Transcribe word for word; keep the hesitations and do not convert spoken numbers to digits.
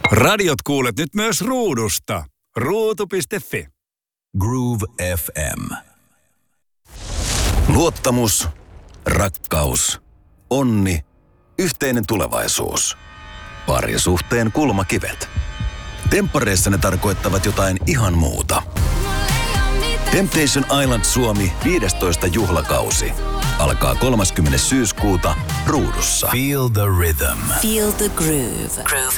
Radiot kuulet nyt myös ruudusta. ruutu piste fi. Groove F M. Luottamus, rakkaus, onni, yhteinen tulevaisuus. Parisuhteen kulmakivet. Temppareissa ne tarkoittavat jotain ihan muuta. Temptation Island Suomi viidestoista juhlakausi. Alkaa kolmaskymmenes syyskuuta ruudussa. Feel the rhythm. Feel the groove. Groove